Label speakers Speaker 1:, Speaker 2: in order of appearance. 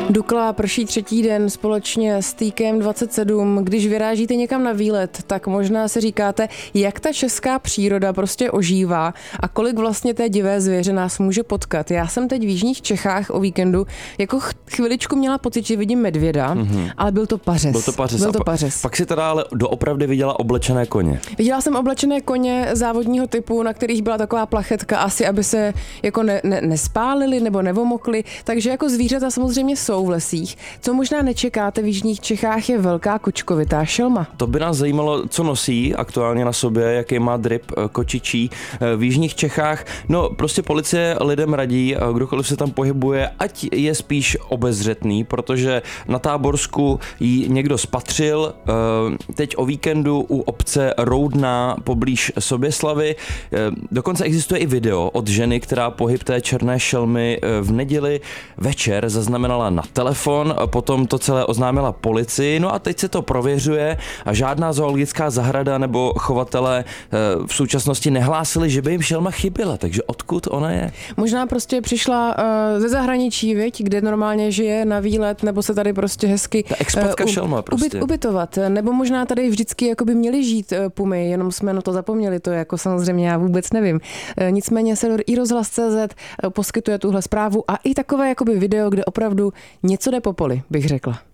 Speaker 1: Dukla prší třetí den společně s Týkem 27. Když vyrážíte někam na výlet, tak možná si říkáte, jak ta česká příroda prostě ožívá a kolik vlastně té divé zvěře nás může potkat. Já jsem teď v jižních Čechách o víkendu jako chviličku měla pocit, že vidím medvěda, ale byl to pařez. Byl to pařez.
Speaker 2: Pak si teda ale doopravdy viděla oblečené koně.
Speaker 1: Viděla jsem oblečené koně závodního typu, na kterých byla taková plachetka asi, aby se jako nespálili nebo nevomokli, takže jako zvířata samozřejmě jsou v lesích. Co možná nečekáte, v jižních Čechách je velká kočkovitá šelma.
Speaker 2: To by nás zajímalo, co nosí aktuálně na sobě, jaký má drip kočičí v jižních Čechách. No prostě policie lidem radí, kdokoliv se tam pohybuje, ať je spíš obezřetný, protože na Táborsku jí někdo spatřil teď o víkendu u obce Roudná poblíž Soběslavy. Dokonce existuje i video od ženy, která pohyb té černé šelmy v neděli večer zaznamenala na telefon, potom to celé oznámila policii, no a teď se to prověřuje a žádná zoologická zahrada nebo chovatelé v současnosti nehlásili, že by jim šelma chyběla, takže odkud ona je?
Speaker 1: Možná prostě přišla ze zahraničí, viď, kde normálně žije na výlet, nebo se tady prostě hezky
Speaker 2: ta expatka šelma prostě.
Speaker 1: Ubytovat, nebo možná tady vždycky jako by měli žít pumy, jenom jsme na to zapomněli, to je jako samozřejmě já vůbec nevím. Nicméně se i rozhlas.cz poskytuje tuhle zprávu a i takové jakoby video, kde opravdu něco jde po poli, bych řekla.